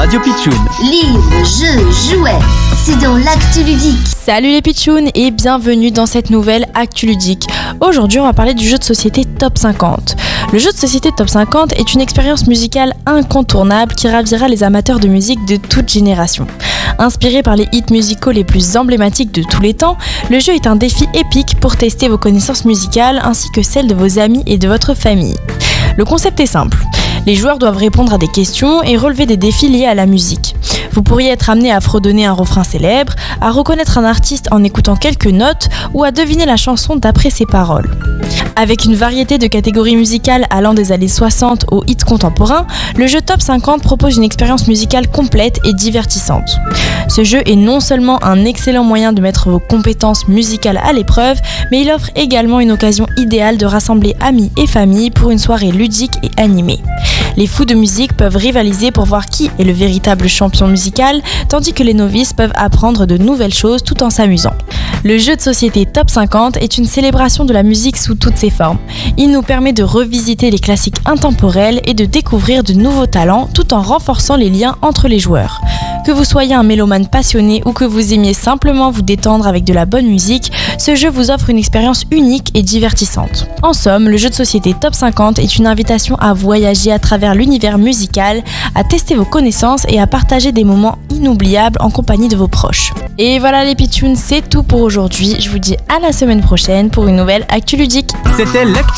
Radio Pitchoun. Livres, jeux, jouets, c'est dans l'actu ludique. Salut les Pitchouns et bienvenue dans cette nouvelle actu ludique. Aujourd'hui, on va parler du jeu de société Top 50. Le jeu de société Top 50 est une expérience musicale incontournable qui ravira les amateurs de musique de toute génération. Inspiré par les hits musicaux les plus emblématiques de tous les temps, le jeu est un défi épique pour tester vos connaissances musicales ainsi que celles de vos amis et de votre famille. Le concept est simple. Les joueurs doivent répondre à des questions et relever des défis liés à la musique. Vous pourriez être amené à fredonner un refrain célèbre, à reconnaître un artiste en écoutant quelques notes ou à deviner la chanson d'après ses paroles. Avec une variété de catégories musicales allant des années 60 aux hits contemporains, le jeu Top 50 propose une expérience musicale complète et divertissante. Ce jeu est non seulement un excellent moyen de mettre vos compétences musicales à l'épreuve, mais il offre également une occasion idéale de rassembler amis et familles pour une soirée ludique et animée. Les fous de musique peuvent rivaliser pour voir qui est le véritable champion musical, tandis que les novices peuvent apprendre de nouvelles choses tout en s'amusant. Le jeu de société Top 50 est une célébration de la musique sous toutes ses formes. Il nous permet de revisiter les classiques intemporels et de découvrir de nouveaux talents tout en renforçant les liens entre les joueurs. Que vous soyez un mélomane passionné ou que vous aimiez simplement vous détendre avec de la bonne musique, ce jeu vous offre une expérience unique et divertissante. En somme, le jeu de société Top 50 est une invitation à voyager à travers l'univers musical, à tester vos connaissances et à partager des moments inoubliables en compagnie de vos proches. Et voilà les Pitchouns, c'est tout pour aujourd'hui. Je vous dis à la semaine prochaine pour une nouvelle actu ludique. C'était l'actu